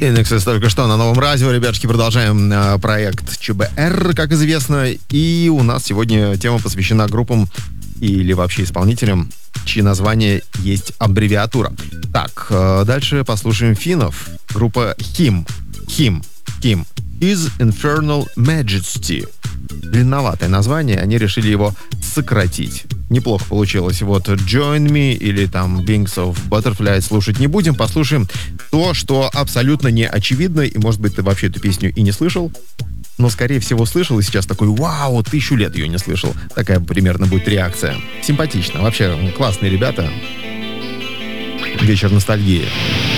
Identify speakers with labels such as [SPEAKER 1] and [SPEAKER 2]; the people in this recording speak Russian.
[SPEAKER 1] Inexus только что на Новом радио. Ребятушки, продолжаем проект ЧБР, как известно. И у нас сегодня тема посвящена группам или вообще исполнителям, чьи названия есть аббревиатура. Так, дальше послушаем финнов. Группа Him. His Infernal Majesty. Длинноватое название, они решили его сократить. Неплохо получилось. Вот Join Me или там Wings of Butterfly слушать не будем. Послушаем то, что абсолютно не очевидно. И, может быть, ты вообще эту песню и не слышал. Но, скорее всего, слышал. И сейчас такой: вау, 1000 лет ее не слышал. Такая примерно будет реакция. Симпатично. Вообще, классные ребята. Вечер ностальгии.